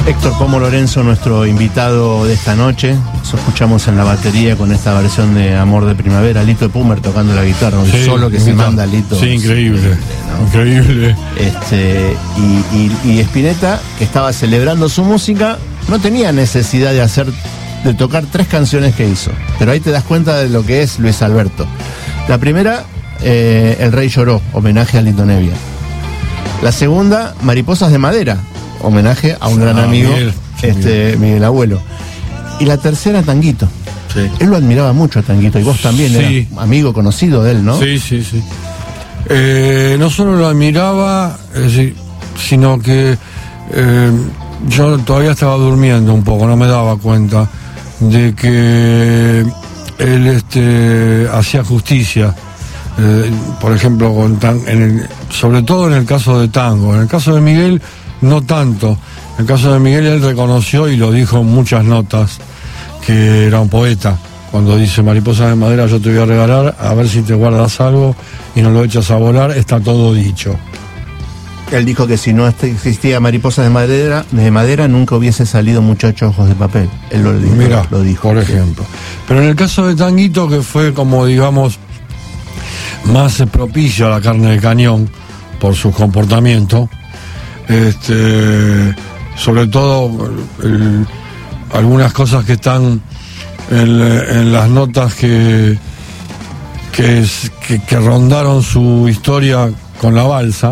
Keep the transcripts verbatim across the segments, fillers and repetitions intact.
Héctor Pomo Lorenzo, nuestro invitado de esta noche. Eso escuchamos en la batería con esta versión de Amor de Primavera. Lito de Pumer tocando la guitarra, un sí, solo que se manda Lito. Sí, increíble, ¿no? Increíble. Este, y, y, y Spinetta, que estaba celebrando su música, no tenía necesidad de hacer, de tocar tres canciones que hizo. Pero ahí te das cuenta de lo que es Luis Alberto. La primera, eh, El Rey Lloró, homenaje a Lito Nevia. La segunda, Mariposas de Madera, homenaje a un gran ah, amigo, Miguel, este Miguel. Miguel Abuelo. Y la tercera, Tanguito. Sí. Él lo admiraba mucho a Tanguito, y vos también, sí. Eras amigo conocido de él, ¿no? Sí, sí, sí. Eh, no solo lo admiraba, eh, sino que eh, yo todavía estaba durmiendo un poco, no me daba cuenta de que él este, hacía justicia. Eh, por ejemplo, con tan, en el, sobre todo en el caso de Tango. En el caso de Miguel, no tanto. En el caso de Miguel, él reconoció y lo dijo en muchas notas que era un poeta. Cuando dice Mariposas de Madera, yo te voy a regalar, a ver si te guardas algo y no lo echas a volar, está todo dicho. Él dijo que si no existía Mariposas de Madera, de madera nunca hubiese salido Muchachos Ojos de Papel. Él lo dijo. Mirá, lo dijo. Por ejemplo. Pero en el caso de Tanguito, que fue como, digamos, más propicio a la carne de cañón por su comportamiento, este, sobre todo el, algunas cosas que están en, en las notas que que, que que rondaron su historia con la balsa,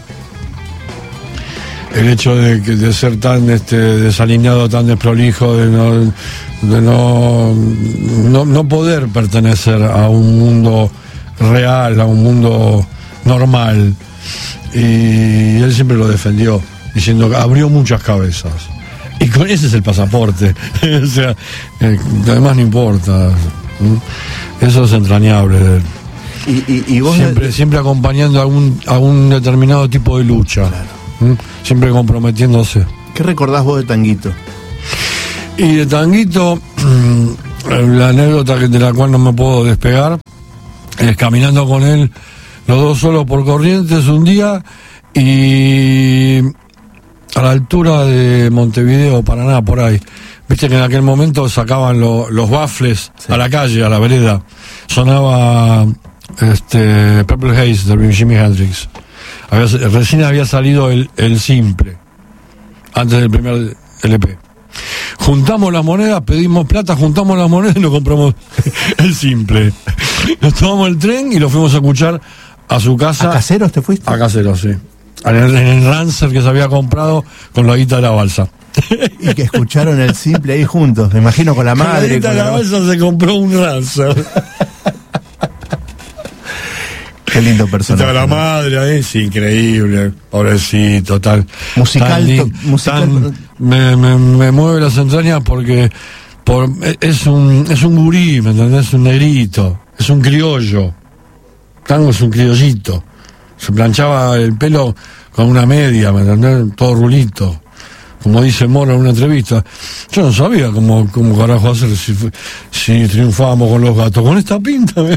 el hecho de, de ser tan este, desalineado, tan desprolijo, de no de no, no no poder pertenecer a un mundo real, a un mundo normal, y él siempre lo defendió, diciendo que abrió muchas cabezas, y con ese es el pasaporte. O sea, eh, además no importa, ¿sí? Eso es entrañable de él. Y, y, y vos siempre, de... siempre acompañando a un, a un determinado tipo de lucha, claro. ¿Sí? Siempre comprometiéndose. ¿Qué recordás vos de Tanguito? Y de Tanguito, la anécdota de la cual no me puedo despegar es caminando con él, los dos solos por Corrientes un día, y a la altura de Montevideo, Paraná, por ahí. Viste que en aquel momento sacaban lo, los baffles, sí, a la calle, a la vereda. Sonaba este Purple Haze de Jimi Hendrix. Había, recién había salido el, el simple, antes del primer L P. Juntamos las monedas, pedimos plata, juntamos las monedas y nos compramos el simple. Nos tomamos el tren y lo fuimos a escuchar a su casa. ¿A Caseros te fuiste? A Caseros, sí. En el, en el Rancer que se había comprado con la guita de la balsa. Y que escucharon el simple ahí juntos, me imagino con la madre. Con la guita de la, la balsa se compró un Rancer. Qué lindo personaje. La madre ahí, sí, increíble, pobrecito, tal. Musical, tan, to, musical. Tan, me, me, me mueve las entrañas porque por, es un es un gurí, ¿me entendés? Es un negrito, es un criollo. Tango es un criollito. Se planchaba el pelo con una media, ¿me entendés? Todo rulito. Como dice Moro en una entrevista. Yo no sabía cómo, cómo carajo hacer si, si triunfábamos con los gatos. Con esta pinta, ¿me?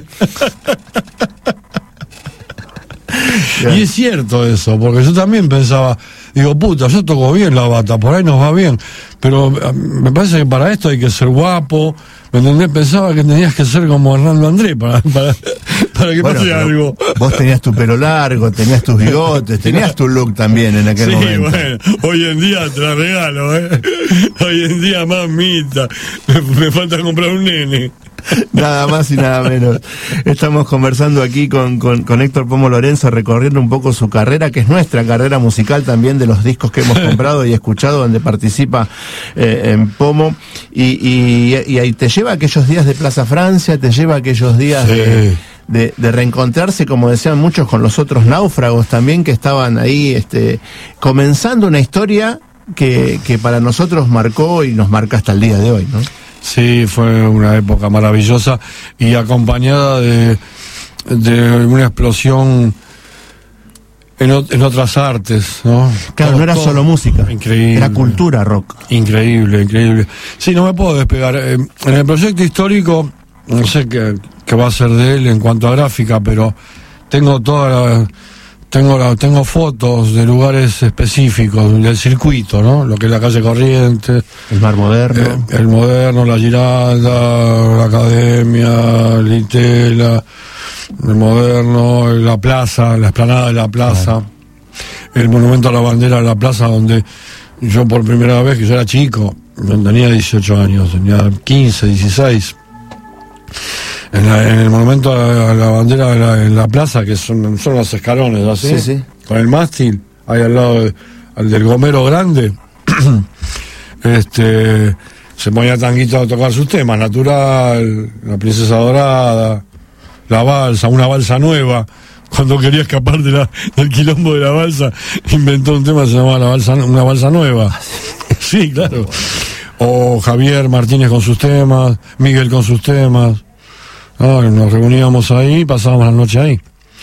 Y es cierto eso, porque yo también pensaba, digo, puta, yo toco bien la bata, por ahí nos va bien, pero me parece que para esto hay que ser guapo, ¿me entendés? Pensaba que tenías que ser como Hernando Andrés para, para, para que bueno, pase algo. Vos tenías tu pelo largo, tenías tus bigotes, tenías tu look también en aquel sí, momento. Bueno, hoy en día te la regalo, ¿eh? Hoy en día más mita, me, me falta comprar un nene. Nada más y nada menos. Estamos conversando aquí con, con, con Héctor Pomo Lorenzo, recorriendo un poco su carrera, que es nuestra carrera musical también, de los discos que hemos comprado y escuchado, donde participa eh, en Pomo, y, y, y ahí te lleva a aquellos días de Plaza Francia, te lleva a aquellos días sí. de, de, de reencontrarse, como decían muchos, con los otros náufragos también, que estaban ahí este, comenzando una historia que, que para nosotros marcó y nos marca hasta el día de hoy, ¿no? Sí, fue una época maravillosa y acompañada de, de una explosión en, o, en otras artes, ¿no? Claro, todo, no era todo, solo música, increíble, era cultura rock. Increíble, increíble. Sí, no me puedo despegar. En el proyecto histórico, no sé qué, qué va a ser de él en cuanto a gráfica, pero tengo toda la, tengo la, tengo fotos de lugares específicos del circuito, ¿no? Lo que es la calle Corrientes, el Mar Moderno, eh, el Moderno, la Giralda, la Academia, el Itela, el Moderno, la Plaza, la explanada de la Plaza, claro. El monumento a la bandera de la Plaza, donde yo por primera vez, que yo era chico, tenía dieciocho años, tenía quince, dieciséis. En, la, en el monumento a la, a la bandera de la, en la plaza, que son, son los escalones, ¿así? Sí, sí. Con el mástil, ahí al lado de, al del gomero grande, este, se ponía Tanguito a tocar sus temas, Natural, La Princesa Dorada, La Balsa, una balsa nueva. Cuando quería escapar de la, del quilombo de la balsa, inventó un tema que se llamaba la balsa, una balsa nueva. Sí, claro. O Javier Martínez con sus temas, Miguel con sus temas. Ah, nos reuníamos ahí y pasábamos la noche ahí.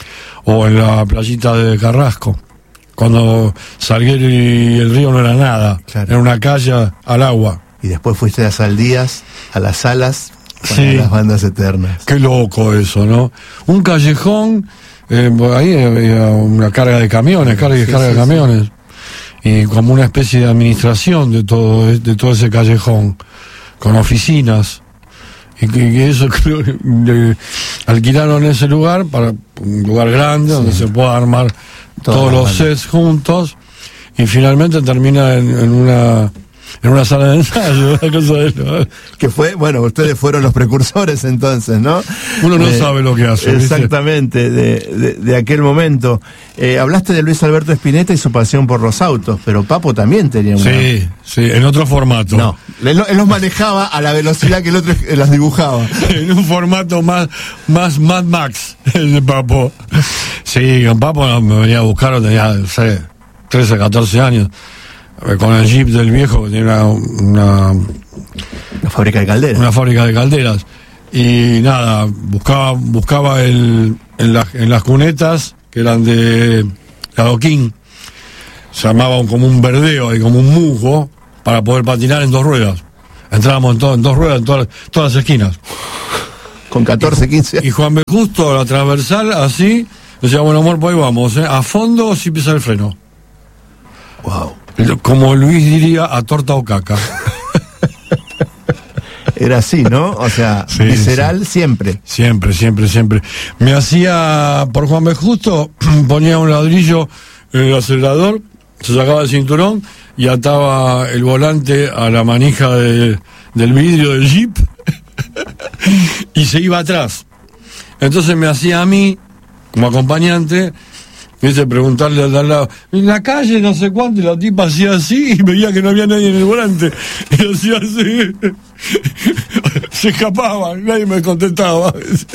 O en la playita de Carrasco, cuando Salguero y el río no era nada, claro. Era una calle al agua. Y después fuiste a Saldías, a las salas, con sí. Las bandas eternas. Qué loco eso, ¿no? Un callejón, eh, ahí había una carga de camiones, carga y sí, descarga sí, de camiones. Sí. Y como una especie de administración de todo, de todo ese callejón, con oficinas. Y que, que eso creo que le alquilaron ese lugar para un lugar grande, sí. Donde se pueda armar Toda todos los banda. Sets juntos, y finalmente termina en, en una en una sala de ensayo, una cosa de eso. Que fue, bueno, ustedes fueron los precursores entonces, ¿no? Uno no eh, sabe lo que hace. Exactamente, de, de, de aquel momento. Eh, hablaste de Luis Alberto Spinetta y su pasión por los autos, pero Papo también tenía una... Sí, sí, en otro formato. No, él, él los manejaba a la velocidad que el otro las dibujaba. En un formato más, más Mad Max, el de Papo. Sí, con Papo me venía a buscar, tenía, no sé, trece, catorce años. Con el Jeep del viejo, que tenía una, una, una fábrica de calderas. Una fábrica de calderas. Y nada, buscaba, buscaba el, en, la, en las cunetas, que eran de adoquín, se armaba un, como un verdeo y como un musgo, para poder patinar en dos ruedas. Entrábamos en, todo, en dos ruedas en todas, todas las esquinas. Con catorce, quince. Y Juan B. Justo, la transversal, así, decía, bueno, amor, pues ahí vamos, ¿eh? A fondo o si pisa el freno. Wow. Como Luis diría, a torta o caca. Era así, ¿no? O sea, sí, visceral sí. Siempre. Siempre, siempre, siempre. Me hacía, por Juan B. Justo, ponía un ladrillo en el acelerador, se sacaba el cinturón y ataba el volante a la manija de, del vidrio del Jeep y se iba atrás. Entonces me hacía a mí, como acompañante, viste, preguntarle al de al lado, en la calle no sé cuánto, y la tipa hacía así y veía que no había nadie en el volante y hacía así. Se escapaba, nadie me contestaba.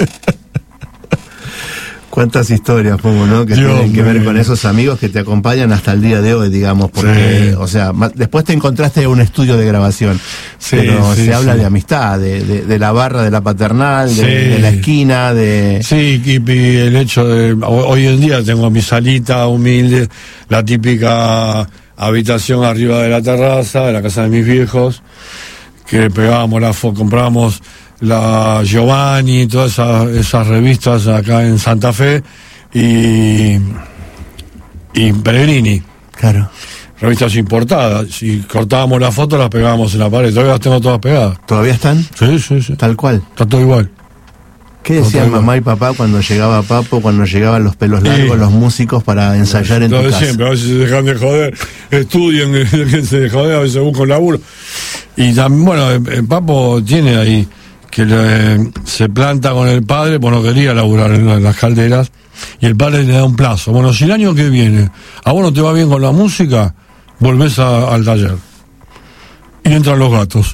Cuántas historias, pongo, ¿no? Que Dios tienen que ver con esos amigos que te acompañan hasta el día de hoy, digamos, porque, sí. O sea, después te encontraste en un estudio de grabación, sí, pero sí, se habla sí. de amistad, de, de, de la barra de la paternal, sí. de, de la esquina, de... Sí, y, y el hecho de... Hoy en día tengo mi salita humilde, la típica habitación arriba de la terraza, de la casa de mis viejos, que pegábamos la foto, comprábamos la Giovanni, todas esas, esas revistas acá en Santa Fe y y Pellegrini, claro, revistas importadas, y cortábamos las fotos, las pegábamos en la pared. Todavía las tengo todas pegadas. ¿Todavía están? Sí, sí, sí. Tal cual. Está todo igual. ¿Qué decían mamá y papá cuando llegaba Papo, cuando llegaban los pelos largos, sí. los músicos para ensayar en lo tu de casa? Siempre, a veces se dejan de joder, estudian, se de joder, a veces buscan laburo. Y también, bueno, el Papo tiene ahí que le, se planta con el padre, pues no quería laburar en, en las calderas, y el padre le da un plazo. Bueno, si el año que viene a vos no te va bien con la música, volvés a, al taller. Y entran los gatos.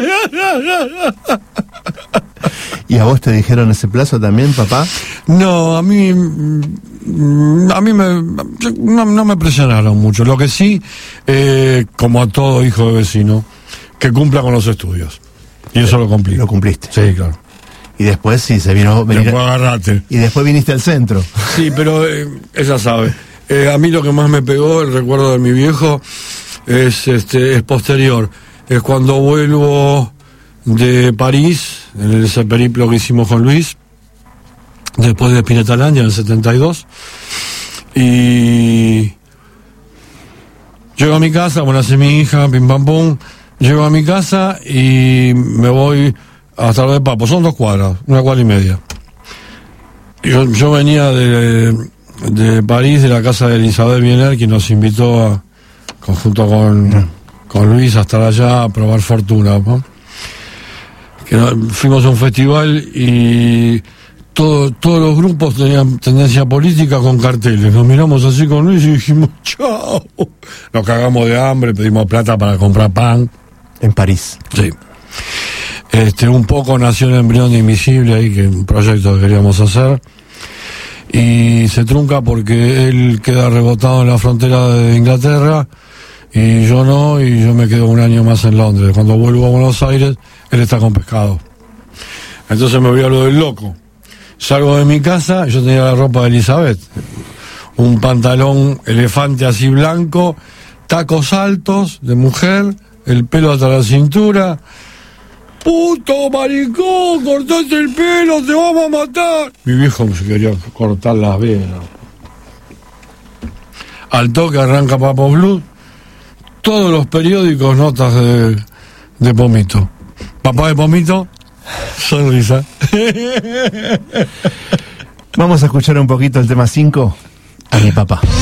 ¿Y a vos te dijeron ese plazo también, papá? No, a mí a mí me no, no me presionaron mucho. Lo que sí, eh, como a todo hijo de vecino, que cumpla con los estudios. Y eso lo cumplí. Lo cumpliste. Sí, claro. Y después sí, se vino... Venir, después agarrate. Y después viniste al centro. Sí, pero eh, ella sabe. Eh, a mí lo que más me pegó, el recuerdo de mi viejo, es este es posterior. Es cuando vuelvo de París, en ese periplo que hicimos con Luis, después de Spinetta Landia en el setenta y dos, Y llego a mi casa, bueno, hace mi hija, pim pam pum, llego a mi casa y me voy hasta lo de Papo, son dos cuadras, una cuadra y media. Yo, yo venía de, de París, de la casa de Elizabeth Biener, quien nos invitó a, conjunto con, con Luis, a estar allá a probar fortuna, ¿no? Que no, fuimos a un festival y todo, todos los grupos tenían tendencia política con carteles. Nos miramos así con Luis y dijimos, chao. Nos cagamos de hambre, pedimos plata para comprar pan. En París. Sí. Este, un poco nació el embrión invisible ahí, que un proyecto que queríamos hacer. Y se trunca porque él queda rebotado en la frontera de Inglaterra y yo no, y yo me quedo un año más en Londres. Cuando vuelvo a Buenos Aires, él está con pescado. Entonces me voy a lo del loco. Salgo de mi casa, yo tenía la ropa de Elizabeth, un pantalón elefante así blanco, tacos altos de mujer, el pelo hasta la cintura. ¡Puto maricón! ¡Cortaste el pelo! ¡Te vamos a matar! Mi viejo se quería cortar las venas. Al toque arranca Papo Blues. Todos los periódicos, notas de, de Pomito. Papá de Pomito, sonrisa. Vamos a escuchar un poquito el tema cinco a mi papá.